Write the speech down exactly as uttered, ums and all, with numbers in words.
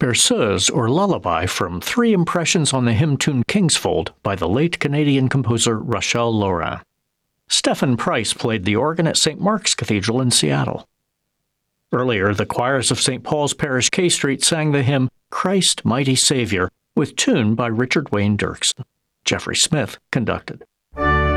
Berceuse, or Lullaby, from Three Impressions on the Hymn Tune Kingsfold by the late Canadian composer Rachel Laurin. Stephen Price played the organ at Saint Mark's Cathedral in Seattle. Earlier, the choirs of Saint Paul's Parish, K Street, sang the hymn Christ, Mighty Savior, with tune by Richard Wayne Dirksen. Jeffrey Smith conducted.